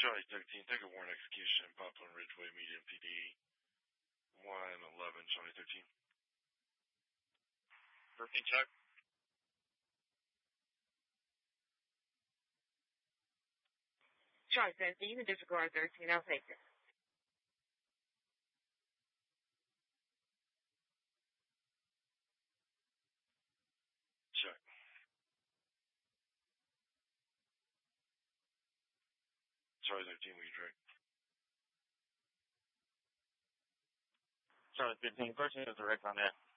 Charlie 13, take a warrant execution, Poplar Ridgeway, medium PD, 111, Charlie 13. 13, check. Charlie 17, you can disregard 13, I'll take it. Check. Charlie 13, will you direct? Charlie 15, 13 is direct on that.